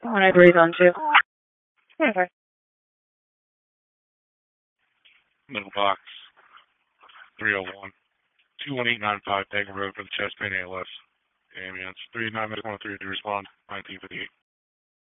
When I breathe on two. Okay. Middle box, 301. 21895 Pagan Road for the chest pain ALS. Ambulance. 39 minutes 103 to respond. 1958.